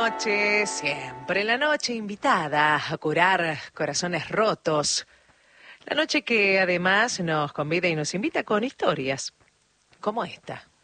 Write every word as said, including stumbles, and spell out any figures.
noche, siempre la noche invitada a curar corazones rotos. La noche que además nos convida y nos invita con historias como esta.